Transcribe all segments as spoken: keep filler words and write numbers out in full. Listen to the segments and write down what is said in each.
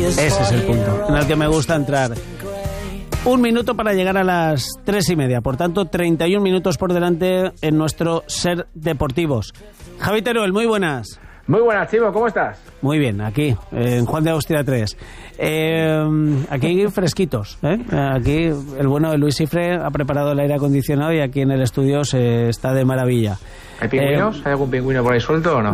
Ese es el punto en el que me gusta entrar. Un minuto para llegar a las tres y media, por tanto treinta y un minutos por delante en nuestro Ser Deportivos. Javi Teruel, muy buenas. Muy buenas, Chivo, ¿cómo estás? Muy bien, aquí, en Juan de Austria tres. Eh, aquí fresquitos, ¿eh? Aquí el bueno de Luis Cifre ha preparado el aire acondicionado y aquí en el estudio se está de maravilla. ¿Hay pingüinos? Eh, ¿Hay algún pingüino por ahí suelto o no?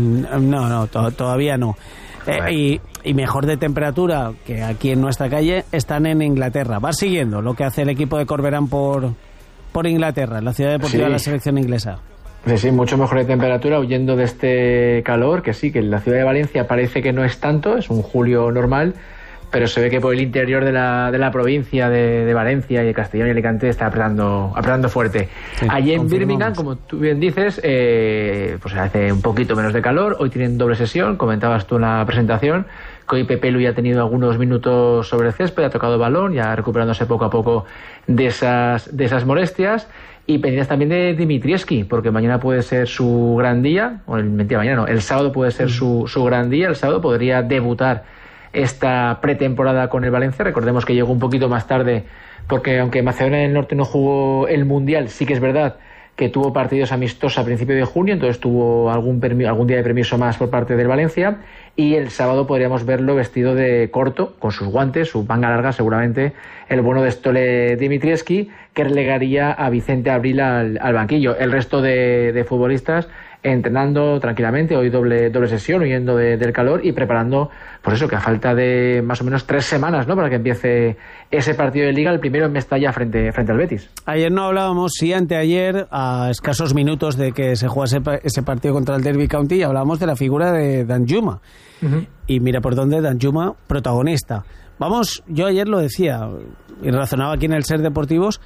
No, no, to- todavía no. Eh, y, y mejor de temperatura que aquí en nuestra calle están en Inglaterra. Vas siguiendo lo que hace el equipo de Corberán por, por Inglaterra, en la ciudad deportiva sí. de la selección inglesa. Sí, sí, mucho mejor de temperatura, huyendo de este calor, que sí, que en la ciudad de Valencia parece que no es tanto, es un julio normal, pero se ve que por el interior de la, de la provincia de, de Valencia y de Castellón y Alicante está apretando, apretando fuerte. Sí, allí en Birmingham, como tú bien dices, eh, pues hace un poquito menos de calor, hoy tienen doble sesión, comentabas tú en la presentación, que hoy Pepe Lu ya ha tenido algunos minutos sobre el césped, ha tocado balón, ya recuperándose poco a poco de esas, de esas molestias. Y pendientes también de Dimitrievski, porque mañana puede ser su gran día, o el, mentira, mañana no, el sábado puede ser su, su gran día, el sábado podría debutar esta pretemporada con el Valencia. Recordemos que llegó un poquito más tarde, porque aunque Macedonia del Norte no jugó el Mundial, sí que es verdad que tuvo partidos amistosos a principio de junio, entonces tuvo algún, permi- algún día de permiso más por parte del Valencia, y el sábado podríamos verlo vestido de corto, con sus guantes, su manga larga, seguramente el bueno de Stole Dimitrievski, que relegaría a Vicente Abril al, al banquillo. El resto de, de futbolistas entrenando tranquilamente, hoy doble doble sesión, huyendo de, del calor y preparando, pues eso, que a falta de más o menos tres semanas, ¿no?, para que empiece ese partido de Liga, el primero en Mestalla frente, frente al Betis. Ayer no hablábamos, sí, anteayer, a escasos minutos de que se jugase ese partido contra el Derby County, y hablábamos de la figura de Danjuma. Uh-huh. Y mira por dónde Danjuma, protagonista. Vamos, yo ayer lo decía, y razonaba aquí en el Ser Deportivos,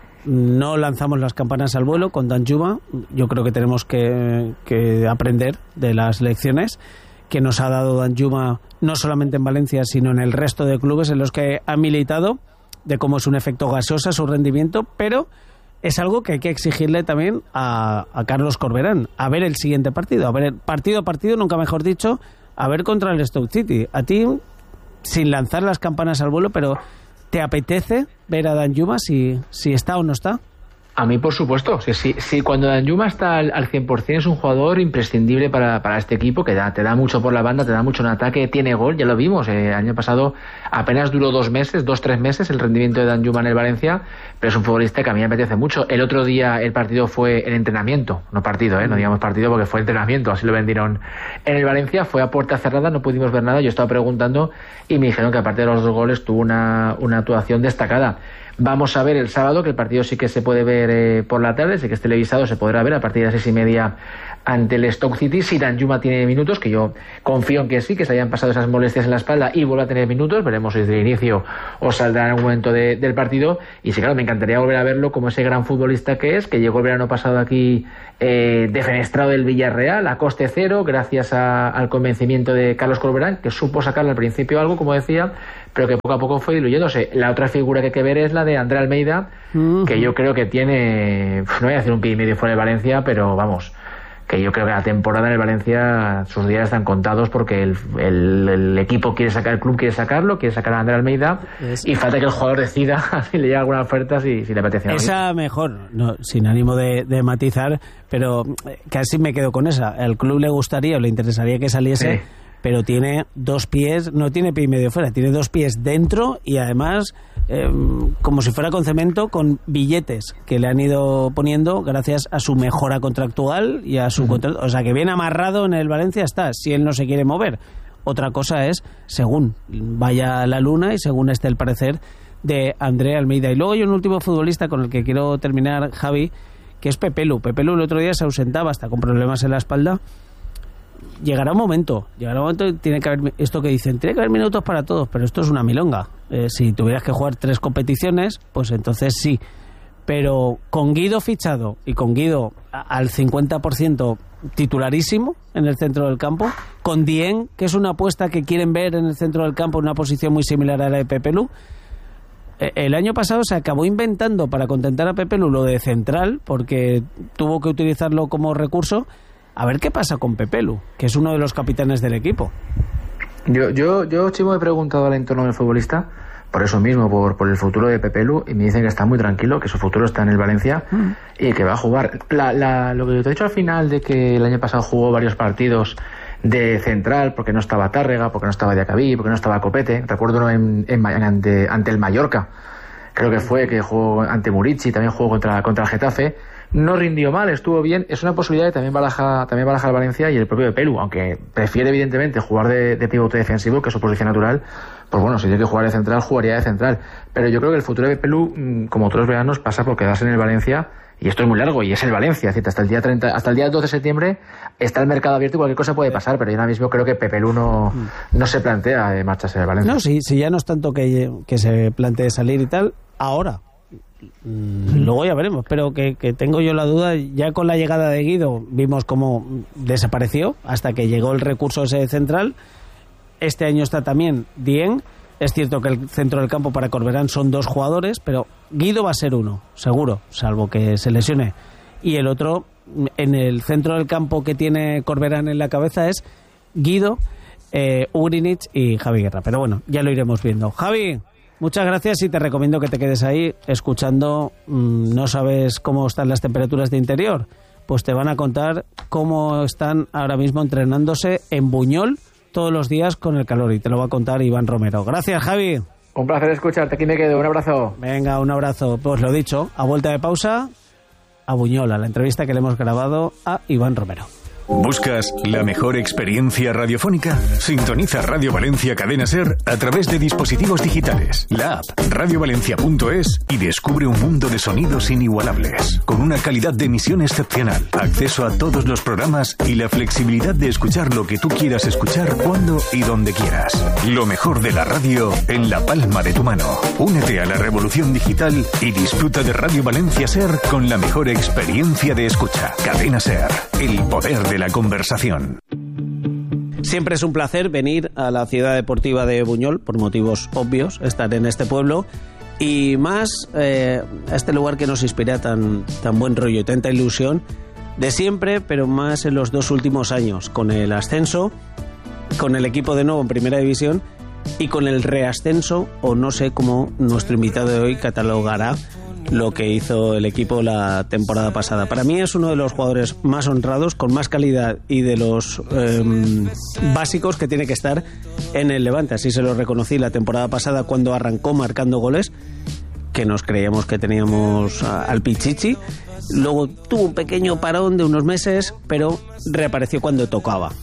no lanzamos las campanas al vuelo con Danjuma. Yo creo que tenemos que, que aprender de las lecciones que nos ha dado Danjuma, no solamente en Valencia, sino en el resto de clubes en los que ha militado, de cómo es un efecto gaseosa su rendimiento, pero es algo que hay que exigirle también a, a Carlos Corberán, a ver el siguiente partido, a ver partido a partido, nunca mejor dicho, a ver contra el Stoke City. A ti, sin lanzar las campanas al vuelo, pero ¿te apetece ver a Danjuma si, si está o no está? A mí, por supuesto. Sí, sí, sí, cuando Danjuma está al, al cien por ciento es un jugador imprescindible para, para este equipo, que da, te da mucho por la banda, te da mucho en ataque, tiene gol, ya lo vimos. Eh, el año pasado apenas duró dos meses, dos, tres meses el rendimiento de Danjuma en el Valencia, pero es un futbolista que a mí me apetece mucho. El otro día el partido fue el entrenamiento, no partido, eh, no digamos partido porque fue entrenamiento, así lo vendieron en el Valencia, fue a puerta cerrada, no pudimos ver nada, yo estaba preguntando y me dijeron que aparte de los dos goles tuvo una, una actuación destacada. Vamos a ver el sábado, que el partido sí que se puede ver eh, por la tarde, sé que es televisado, se podrá ver a partir de las seis y media ante el Stoke City. Si Danjuma tiene minutos, que yo confío en que sí, que se hayan pasado esas molestias en la espalda y vuelva a tener minutos, veremos si desde el inicio o saldrá en algún momento de, del partido. Y sí, claro, me encantaría volver a verlo como ese gran futbolista que es, que llegó el verano pasado aquí eh, defenestrado del Villarreal a coste cero, gracias a, al convencimiento de Carlos Corberán, que supo sacarle al principio algo, como decía, pero que poco a poco fue diluyéndose. La otra figura que hay que ver es la de André Almeida, uh-huh. que yo creo que tiene, no voy a decir un pie y medio fuera de Valencia, pero vamos, que yo creo que la temporada en el Valencia sus días están contados, porque el, el, el equipo quiere sacar, el club quiere sacarlo, quiere sacar a André Almeida, es... y falta que el jugador decida si le llega alguna oferta, si, si le apetece. Esa mejor, no, sin ánimo de, de matizar, pero casi me quedo con esa. Al club le gustaría o le interesaría que saliese, sí. Pero tiene dos pies, no tiene pie y medio fuera, tiene dos pies dentro y además eh, como si fuera con cemento, con billetes que le han ido poniendo gracias a su mejora contractual y a su uh-huh. contrato. O sea que bien amarrado en el Valencia está, si él no se quiere mover. Otra cosa es según vaya la luna y según esté el parecer de André Almeida. Y luego hay un último futbolista con el que quiero terminar, Javi, que es Pepe Lu. Pepe Lu el otro día se ausentaba, hasta con problemas en la espalda. Llegará un momento, llegará un momento, tiene que haber esto que dicen, tiene que haber minutos para todos, pero esto es una milonga. Eh, si tuvieras que jugar tres competiciones, pues entonces sí. Pero con Guido fichado y con Guido al cincuenta por ciento titularísimo en el centro del campo, con Dieng, que es una apuesta que quieren ver en el centro del campo, en una posición muy similar a la de Pepe Lu. El año pasado se acabó inventando para contentar a Pepe Lu lo de central, porque tuvo que utilizarlo como recurso. A ver qué pasa con Pepe Lu, que es uno de los capitanes del equipo. Yo, yo, yo, Chimo, he preguntado al entorno del futbolista, por eso mismo, por, por el futuro de Pepe Lu, y me dicen que está muy tranquilo, que su futuro está en el Valencia mm. y que va a jugar. La, la, lo que te he dicho al final de que el año pasado jugó varios partidos de central, porque no estaba Tárrega, porque no estaba Diacabí, porque no estaba Copete. Recuerdo uno en, en, ante, ante el Mallorca, creo que fue, que jugó ante Murici, también jugó contra, contra el Getafe. No rindió mal, estuvo bien. Es una posibilidad que también baraja, también baraja el Valencia y el propio de Pelu, aunque prefiere evidentemente jugar de, de pivote defensivo, que es su posición natural. Pues bueno, si tiene que jugar de central, jugaría de central. Pero yo creo que el futuro de Pelu, como otros veranos, pasa por quedarse en el Valencia. Y esto es muy largo, y es el Valencia. Es decir, hasta el día treinta, hasta el día doce de septiembre está el mercado abierto y cualquier cosa puede pasar. Pero yo ahora mismo creo que Pepe Lu no, no se plantea marcharse del Valencia. No, sí, sí, ya no es tanto que, que se plantee salir y tal, ahora. Luego ya veremos, pero que, que tengo yo la duda. Ya con la llegada de Guido vimos cómo desapareció hasta que llegó el recurso ese central. Este año está también Dieng. Es cierto que el centro del campo para Corberán son dos jugadores, pero Guido va a ser uno, seguro, salvo que se lesione. Y el otro, en el centro del campo que tiene Corberán en la cabeza, es Guido, eh, Ugrinic y Javi Guerra. Pero bueno, ya lo iremos viendo. Javi, muchas gracias y te recomiendo que te quedes ahí escuchando. Mmm, ¿no sabes cómo están las temperaturas de interior? Pues te van a contar cómo están ahora mismo entrenándose en Buñol todos los días con el calor, y te lo va a contar Iván Romero. Gracias, Javi. Un placer escucharte, aquí me quedo, un abrazo. Venga, un abrazo. Pues lo dicho, a vuelta de pausa, a Buñol, a la entrevista que le hemos grabado a Iván Romero. ¿Buscas la mejor experiencia radiofónica? Sintoniza Radio Valencia Cadena SER a través de dispositivos digitales, la app radio valencia punto es, y descubre un mundo de sonidos inigualables, con una calidad de emisión excepcional, acceso a todos los programas y la flexibilidad de escuchar lo que tú quieras escuchar cuando y donde quieras. Lo mejor de la radio en la palma de tu mano. Únete a la revolución digital y disfruta de Radio Valencia SER con la mejor experiencia de escucha. Cadena SER, el poder de la conversación. Siempre es un placer venir a la ciudad deportiva de Buñol, por motivos obvios, estar en este pueblo, y más eh, a este lugar que nos inspira tan, tan buen rollo y tanta ilusión de siempre, pero más en los dos últimos años, con el ascenso, con el equipo de nuevo en Primera División y con el reascenso, o no sé cómo nuestro invitado de hoy catalogará lo que hizo el equipo la temporada pasada. Para mí es uno de los jugadores más honrados, con más calidad y de los eh, básicos que tiene que estar en el Levante. Así se lo reconocí la temporada pasada cuando arrancó marcando goles, que nos creíamos que teníamos al Pichichi. Luego tuvo un pequeño parón de unos meses, pero reapareció cuando tocaba.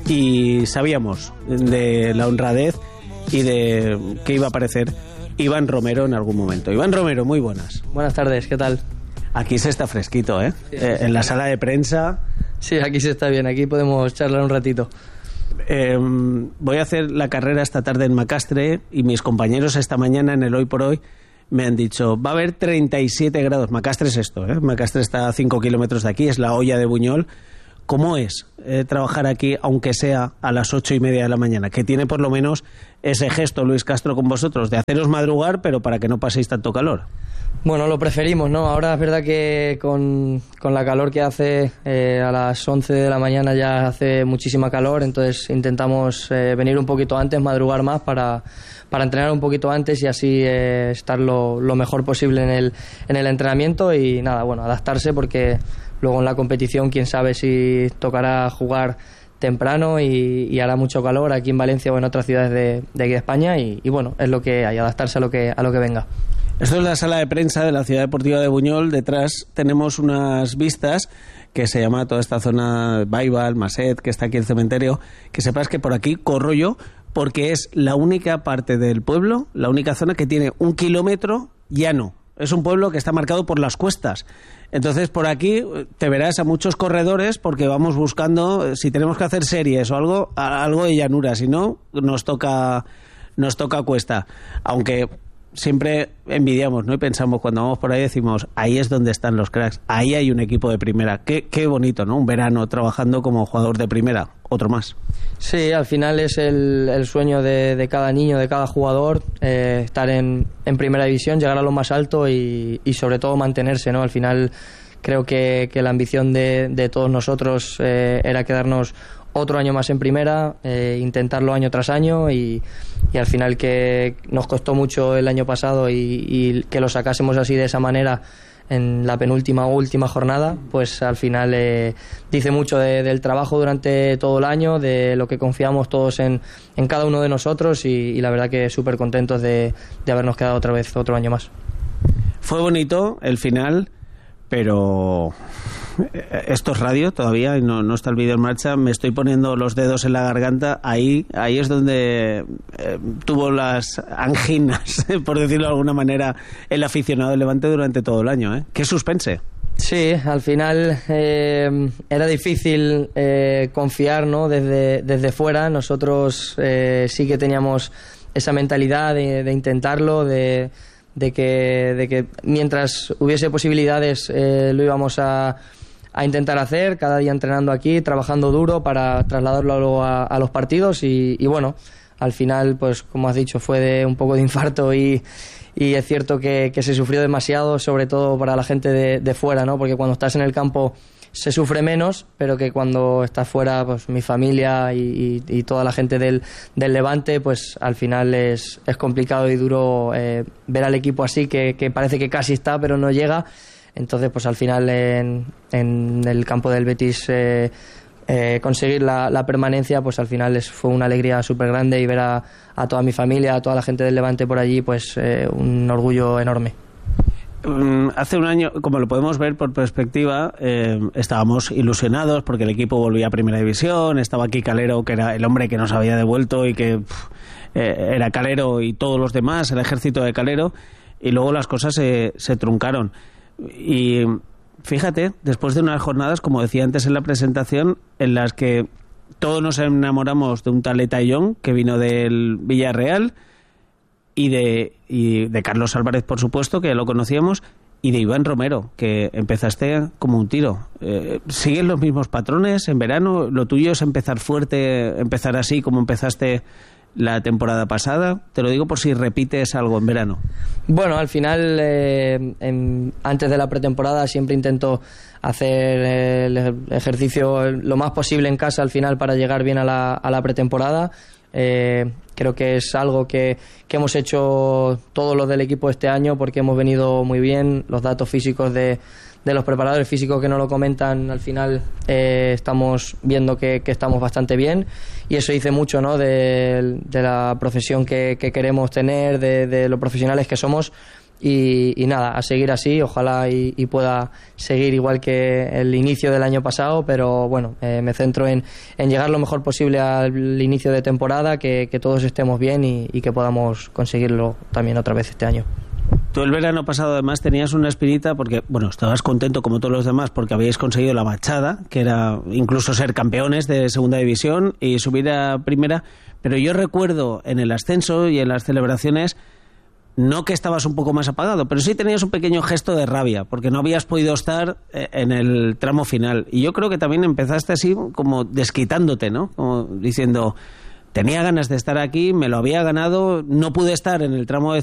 Y sabíamos de la honradez y de que iba a aparecer Iván Romero en algún momento. Iván Romero, muy buenas. Buenas tardes, ¿qué tal? Aquí se está fresquito, ¿eh? Sí, eh en la sala de prensa. Sí, aquí se está bien, aquí podemos charlar un ratito. Eh, voy a hacer la carrera esta tarde en Macastre y mis compañeros esta mañana en el Hoy por Hoy me han dicho, va a haber treinta y siete grados. Macastre es esto, ¿eh? Macastre está a cinco kilómetros de aquí, es la olla de Buñol. ¿Cómo es eh, trabajar aquí, aunque sea a las ocho y media de la mañana? Que tiene por lo menos ese gesto, Luis Castro, con vosotros, de haceros madrugar, pero para que no paséis tanto calor. Bueno, lo preferimos, ¿no? Ahora es verdad que con, con la calor que hace, eh, a las once de la mañana ya hace muchísima calor, entonces intentamos eh, venir un poquito antes, madrugar más para, para entrenar un poquito antes y así eh, estar lo, lo mejor posible en el, en el entrenamiento y nada, bueno, adaptarse porque luego en la competición quién sabe si tocará jugar temprano y, y hará mucho calor aquí en Valencia o en otras ciudades de, de aquí de España y, y bueno, es lo que hay, adaptarse a lo que, a lo que venga. Esto es la sala de prensa de la Ciudad Deportiva de Buñol. Detrás tenemos unas vistas que se llama toda esta zona Baibal, Maset, que está aquí el cementerio. Que sepas que por aquí corro yo porque es la única parte del pueblo, la única zona que tiene un kilómetro llano. Es un pueblo que está marcado por las cuestas. Entonces por aquí te verás a muchos corredores porque vamos buscando, si tenemos que hacer series o algo, algo de llanura. Si no, nos toca, nos toca cuesta. Aunque siempre envidiamos, ¿no? Y pensamos, cuando vamos por ahí decimos, ahí es donde están los cracks, ahí hay un equipo de primera. Qué, qué bonito, ¿no? Un verano trabajando como jugador de primera, otro más. Sí, al final es el, el sueño de, de cada niño, de cada jugador, eh, estar en, en primera división, llegar a lo más alto y, y sobre todo mantenerse, ¿no? Al final creo que, que la ambición de, de todos nosotros eh, era quedarnos otro año más en primera, eh, intentarlo año tras año y, y al final que nos costó mucho el año pasado y, y que lo sacásemos así de esa manera en la penúltima o última jornada, pues al final eh, dice mucho de, del trabajo durante todo el año, de lo que confiamos todos en, en cada uno de nosotros y, y la verdad que súper contentos de, de habernos quedado otra vez otro año más. Fue bonito el final, pero esto es radio todavía y no, no está el vídeo en marcha. Me estoy poniendo los dedos en la garganta. Ahí, ahí es donde eh, tuvo las anginas, por decirlo de alguna manera, el aficionado del Levante durante todo el año, ¿eh? ¡Qué suspense! Sí, al final eh, era difícil eh, confiar, ¿no? Desde, desde fuera. Nosotros eh, sí que teníamos esa mentalidad de, de intentarlo, de de que, de que mientras hubiese posibilidades eh, lo íbamos a, a intentar hacer, cada día entrenando aquí, trabajando duro para trasladarlo luego a, a los partidos y, y bueno, al final, pues como has dicho, fue de un poco de infarto y, y es cierto que, que se sufrió demasiado, sobre todo para la gente de, de fuera, ¿no? Porque cuando estás en el campo se sufre menos, pero que cuando estás fuera, pues mi familia y, y, y toda la gente del, del Levante, pues al final es, es complicado y duro eh, ver al equipo así, que, que parece que casi está, pero no llega. Entonces, pues al final en, en el campo del Betis eh, eh, conseguir la, la permanencia, pues al final es, fue una alegría súper grande y ver a, a toda mi familia, a toda la gente del Levante por allí, pues eh, un orgullo enorme. Hace un año, como lo podemos ver por perspectiva, eh, estábamos ilusionados porque el equipo volvía a Primera División, estaba aquí Calero, que era el hombre que nos había devuelto y que pff, eh, era Calero y todos los demás, el ejército de Calero, y luego las cosas se, se truncaron. Y fíjate, después de unas jornadas, como decía antes en la presentación, en las que todos nos enamoramos de un tal Etayón que vino del Villarreal, y de, y de Carlos Álvarez, por supuesto, que ya lo conocíamos, y de Iván Romero, que empezaste como un tiro. Eh, ¿Siguen los mismos patrones en verano? ¿Lo tuyo es empezar fuerte, empezar así como empezaste la temporada pasada? Te lo digo por si repites algo en verano. Bueno, al final, eh, en, antes de la pretemporada siempre intento hacer el ejercicio lo más posible en casa al final para llegar bien a la, a la pretemporada. Eh, creo que es algo que, que hemos hecho todos los del equipo este año porque hemos venido muy bien. Los datos físicos de, de los preparadores físicos que nos lo comentan, al final eh, estamos viendo que, que estamos bastante bien y eso dice mucho, ¿no? de, de la profesión que, que queremos tener, de, de los profesionales que somos. Y, y nada, a seguir así, ojalá y, y pueda seguir igual que el inicio del año pasado, pero bueno, eh, me centro en, en llegar lo mejor posible al inicio de temporada, que, que todos estemos bien y, y que podamos conseguirlo también otra vez este año. Tú el verano pasado además tenías una espinita porque, bueno, estabas contento como todos los demás porque habíais conseguido la machada, que era incluso ser campeones de segunda división y subir a primera, pero yo recuerdo en el ascenso y en las celebraciones no que estabas un poco más apagado, pero sí tenías un pequeño gesto de rabia, porque no habías podido estar en el tramo final. Y yo creo que también empezaste así como desquitándote, ¿no? Como diciendo, tenía ganas de estar aquí, me lo había ganado, no pude estar en el tramo